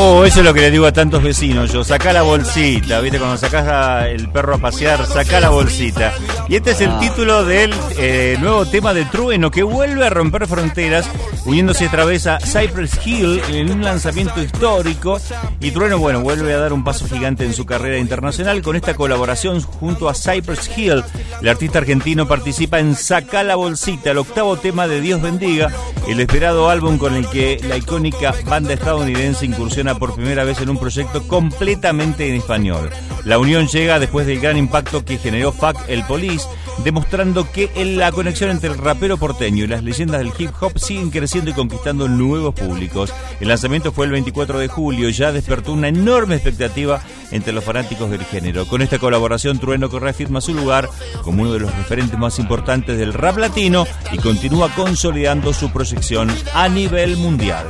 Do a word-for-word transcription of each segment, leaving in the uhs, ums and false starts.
Oh, eso es lo que le digo a tantos vecinos yo, sacá la bolsita, ¿viste? Cuando sacás a el perro a pasear, sacá la bolsita. Y este es el ah. título del eh, nuevo tema de Trueno, que vuelve a romper fronteras, uniéndose otra vez a Cypress Hill en un lanzamiento histórico. Y Trueno, bueno, vuelve a dar un paso gigante en su carrera internacional con esta colaboración junto a Cypress Hill. El artista argentino participa en Sacá la bolsita, el octavo tema de Dios bendiga, el esperado álbum con el que la icónica banda estadounidense incursiona por primera vez en un proyecto completamente en español. La unión llega después del gran impacto que generó Fuck el Police, demostrando que la conexión entre el rapero porteño y las leyendas del hip hop siguen creciendo y conquistando nuevos públicos. El lanzamiento fue el veinticuatro de julio, ya despertó una enorme expectativa entre los fanáticos del género. Con esta colaboración, Trueno reafirma su lugar como uno de los referentes más importantes del rap latino y continúa consolidando su proyección a nivel mundial.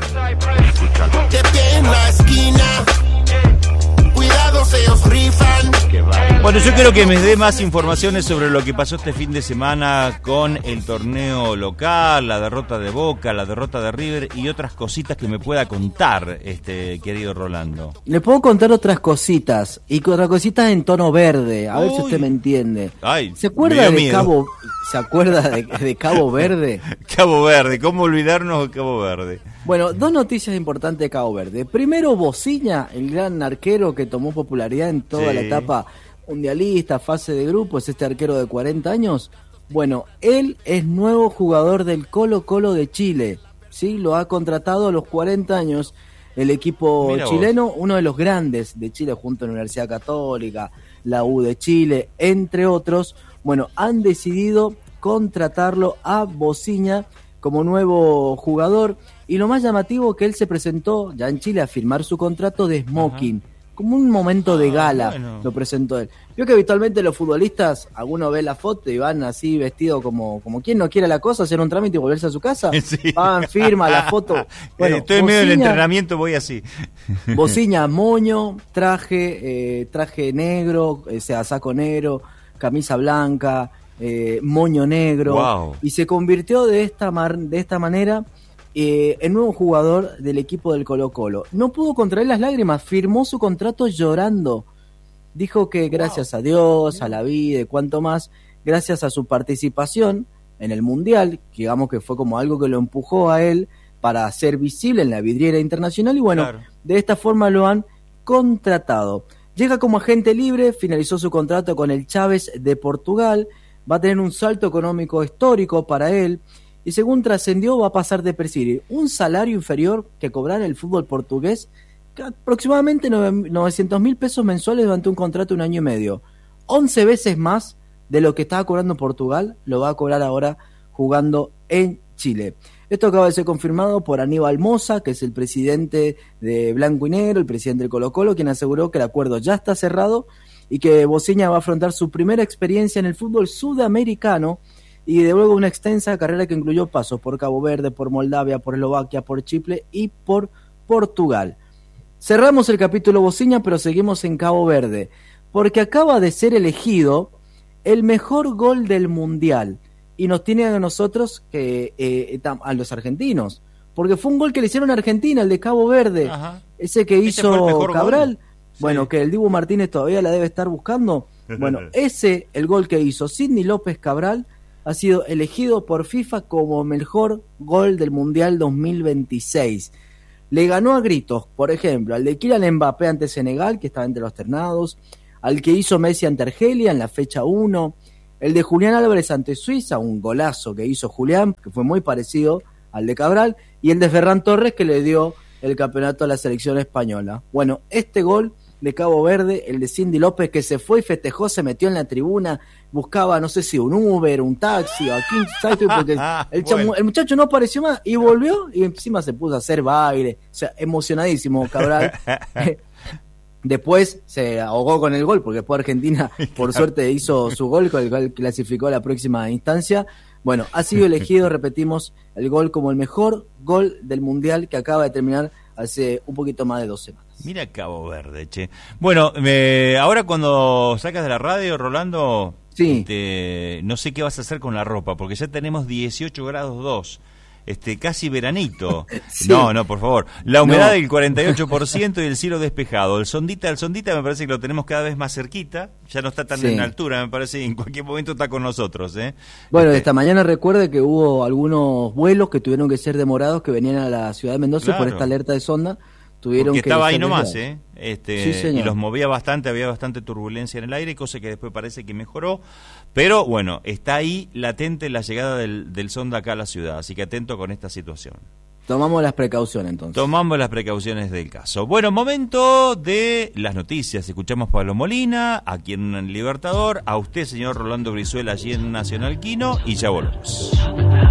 Bueno, yo quiero que me dé más informaciones sobre lo que pasó este fin de semana con el torneo local, la derrota de Boca, la derrota de River y otras cositas que me pueda contar, este querido Rolando. Le puedo contar otras cositas, y otras cositas en tono verde, a Uy. ver si usted me entiende. Ay, ¿Se acuerda de miedo. Cabo ¿Se acuerda de, de Cabo Verde? Cabo Verde, ¿cómo olvidarnos de Cabo Verde? Bueno, dos noticias importantes de Cabo Verde. Primero, Bociña, el gran arquero que tomó popularidad en toda sí. la etapa mundialista, fase de grupos, este arquero de cuarenta años. Bueno, él es nuevo jugador del Colo-Colo de Chile, ¿sí? Lo ha contratado a los cuarenta años el equipo Mira chileno, vos. uno de los grandes de Chile junto a la Universidad Católica, la U de Chile, entre otros. Bueno, han decidido contratarlo a Bociña como nuevo jugador, y lo más llamativo que él se presentó ya en Chile a firmar su contrato de smoking. Ajá. Como un momento de gala, ah, bueno. lo presentó él. Vio que habitualmente los futbolistas, alguno ve la foto y van así vestidos como, como quien no quiera la cosa, hacer un trámite y volverse a su casa. Sí. Van, firma la foto. Bueno, estoy en medio del entrenamiento, voy así. Bociña, moño, traje, eh, traje negro, o sea, saco negro, camisa blanca, eh, moño negro. Wow. Y se convirtió de esta, mar, de esta manera... Eh, el nuevo jugador del equipo del Colo-Colo. No pudo contraer las lágrimas, firmó su contrato llorando. Dijo que gracias wow. a Dios, a la vida y cuanto más, gracias a su participación en el Mundial, que digamos que fue como algo que lo empujó a él para ser visible en la vidriera internacional, y bueno, claro. de esta forma lo han contratado. Llega como agente libre, finalizó su contrato con el Chaves de Portugal, va a tener un salto económico histórico para él, y según trascendió va a pasar de percibir un salario inferior que cobrar el fútbol portugués, que aproximadamente novecientos mil pesos mensuales durante un contrato de un año y medio. once veces más de lo que estaba cobrando Portugal, lo va a cobrar ahora jugando en Chile. Esto acaba de ser confirmado por Aníbal Mosa, que es el presidente de Blanco y Negro, el presidente del Colo-Colo, quien aseguró que el acuerdo ya está cerrado y que Bociña va a afrontar su primera experiencia en el fútbol sudamericano, y de luego una extensa carrera que incluyó pasos por Cabo Verde, por Moldavia, por Eslovaquia, por Chipre y por Portugal. Cerramos el capítulo Bociña, pero seguimos en Cabo Verde, porque acaba de ser elegido el mejor gol del Mundial, y nos tiene a nosotros, que eh, a los argentinos, porque fue un gol que le hicieron a Argentina, el de Cabo Verde. Ajá. Ese que ¿Este hizo Cabral, bueno, sí. que el Dibu Martínez todavía la debe estar buscando. Bueno, ese, el gol que hizo Sidney López Cabral, ha sido elegido por FIFA como mejor gol del Mundial dos mil veintiséis. Le ganó a gritos, por ejemplo, al de Kylian Mbappé ante Senegal, que estaba entre los ternados, al que hizo Messi ante Argelia en la fecha uno, el de Julián Álvarez ante Suiza, un golazo que hizo Julián, que fue muy parecido al de Cabral, y el de Ferran Torres, que le dio el campeonato a la selección española. Bueno, este gol de Cabo Verde, el de Cindy López, que se fue y festejó, se metió en la tribuna, buscaba, no sé si un Uber, un taxi, o aquí, ¿sabes? Porque el, chamo, bueno. el muchacho no apareció más, y volvió, y encima se puso a hacer baile, o sea, emocionadísimo Cabral. Después se ahogó con el gol, porque después Argentina, por suerte, hizo su gol, con el cual clasificó a la próxima instancia. Bueno, ha sido elegido, repetimos, el gol como el mejor gol del Mundial, que acaba de terminar hace un poquito más de dos semanas. Mira Cabo Verde, che. Bueno, me, ahora cuando sacas de la radio, Rolando, sí. te, no sé qué vas a hacer con la ropa, porque ya tenemos dieciocho grados dos. este casi veranito. Sí. No, no, por favor. La humedad No. del cuarenta y ocho por ciento y el cielo despejado. El sondita, el sondita me parece que lo tenemos cada vez más cerquita. Ya no está tan Sí. en altura, me parece, y en cualquier momento está con nosotros. ¿eh? Bueno, Este, esta mañana recuerde que hubo algunos vuelos que tuvieron que ser demorados que venían a la ciudad de Mendoza por Claro. esta alerta de sonda. Tuvieron Porque que estaba ahí ser nomás, desviados. ¿eh? Este, Sí, señor. y los movía bastante, había bastante turbulencia en el aire, cosa que después parece que mejoró. Pero bueno, está ahí latente la llegada del, del sonda acá a la ciudad, así que atento con esta situación. Tomamos las precauciones entonces. Tomamos las precauciones del caso. Bueno, momento de las noticias. Escuchamos a Pablo Molina, aquí en El Libertador, a usted, señor Rolando Brizuela, allí en Nacional Quino, y ya volvemos.